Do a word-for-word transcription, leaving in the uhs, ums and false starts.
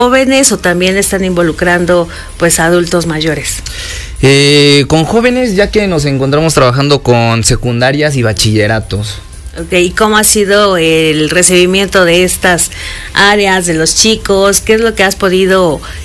jóvenes o también están involucrando pues adultos mayores? Eh, con jóvenes, ya que nos encontramos trabajando con secundarias y bachilleratos. Ok, ¿y cómo ha sido el recibimiento de estas áreas, de los chicos? ¿Qué es lo que has podido